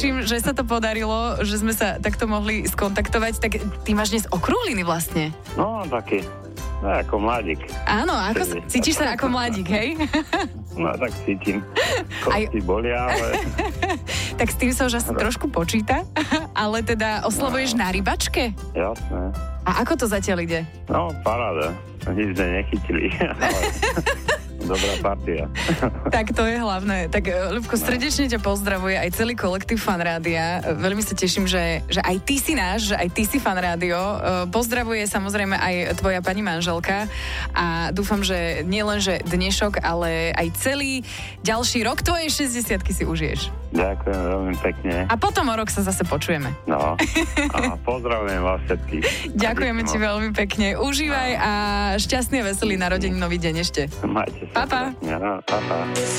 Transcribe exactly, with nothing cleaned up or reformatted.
teším, že sa to podarilo, že sme sa takto mohli skontaktovať. Tak ty máš dnes okrúhliny vlastne. No, taký, no, ako mladík. Áno, ako sa, cítiš sa ako mladík, hej? No, tak cítim. Kosti bolia, ale... Tak s tým sa už asi trošku počíta, ale teda oslavuješ no. na rybačke? Jasné. A ako to zatiaľ ide? No, paráda. Nič sme nechytili, ale... Dobrá partia. Tak to je hlavné. Tak Ľubko, srdečne ťa pozdravuje aj celý kolektív Fan Rádia. Veľmi sa teším, že, že aj ty si náš, že aj ty si Fan Rádio. Pozdravuje samozrejme aj tvoja pani manželka a dúfam, že nie len, že dnešok, ale aj celý ďalší rok tvojej šesťdesiatky si užiješ. Ďakujem veľmi pekne. A potom o rok sa zase počujeme. No. A pozdravujem vás všetkých. Ďakujeme ti veľmi pekne. Užívaj a šťastný a veselý narodeninový deň ešte. Majte sa. Pa, pa. Ja, pa, pa.